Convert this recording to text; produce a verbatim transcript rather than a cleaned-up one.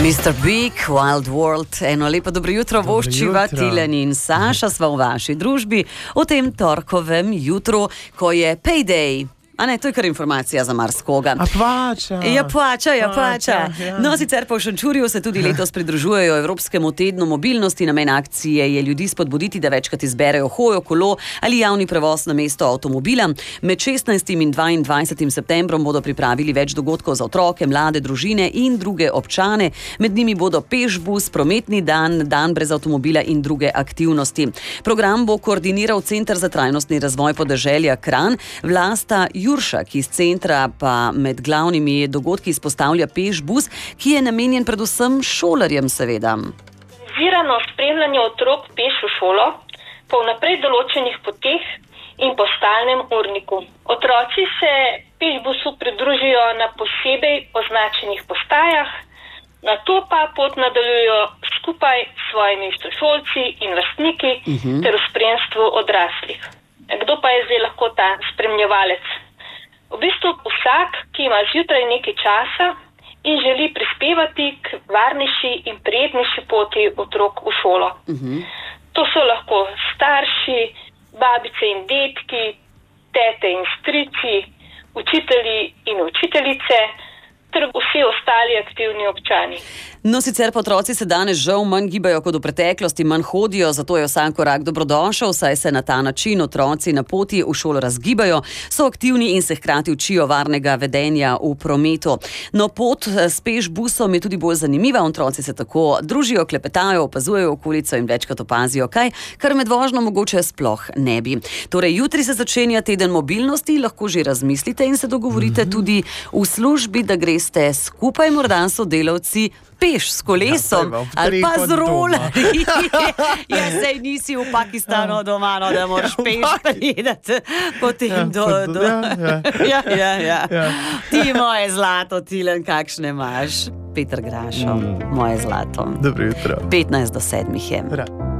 mister Big, Wild World, eno lepo dobro jutro, voščiva Tilen in Saša, sva v vaši družbi v tem torkovem jutru, ko je payday. A ne, to je kar informacija za marskoga. A plača. Ja, plača, ja, plača. Ja. No, sicer pa v Šenčurju se tudi letos pridružujejo Evropskemu tednu mobilnosti. Namen akcije je ljudi spodbuditi, da večkrat izberejo hojo, kolo ali javni prevoz namesto avtomobila. Med šestnajstim in dvaindvajsetim septembrom bodo pripravili več dogodkov za otroke, mlade, družine in druge občane. Med njimi bodo pešbus, prometni dan, dan brez avtomobila in druge aktivnosti. Program bo koordiniral Center za trajnostni razvoj podeželja Kranj. Vlasta Juršak iz centra pa med glavnimi dogodki izpostavlja pešbus, ki je namenjen predvsem šolarjem, seveda. Organizirano spremljanje otrok peš v šolo po vnaprej določenih poteh in po stalnem urniku. Otroci se pešbusu pridružijo na posebej označenih postajah, nato pa pot nadaljujejo skupaj s svojimi sošolci in vrstniki uh-huh. ter v spremstvu odraslih. Kdo pa je zdaj lahko ta spremljevalec? V bistvu vsak, ki ima zjutraj nekaj časa in želi prispevati k varnejši in prijetnejši poti otrok v šolo. Uh-huh. To so lahko starši, babice in detki, tete in strici, učitelji in učiteljice ter vsi ostali aktivni občani. No, sicer pa otroci se danes žal manj gibajo kot v preteklosti, manj hodijo, zato je vsak korak dobrodošel, saj se na ta način otroci na poti v šolo razgibajo, so aktivni in se hkrati učijo varnega vedenja v prometu. No, pot s pešbusom je tudi bolj zanimiva, otroci se tako družijo, klepetajo, opazujejo okolico in večkrat opazijo kaj, kar med vožnjo mogoče sploh ne bi. Torej, jutri se začenja teden mobilnosti, lahko že razmislite in se dogovorite mm-hmm. tudi v službi, da greste skupaj, morda sodelavci peš s kolesom ja, ali pa z rolerji. Ja, sej nisi v Pakistanu doma, no, da moraš peš priti potem ja, do... do... Ja, ja. ja, ja, ja. ja. Ti moje zlato, Tilen, kakšne imaš? Peter Grašo, mm. moje zlato. Dobro jutro. petnajst do sedmih je. Ra.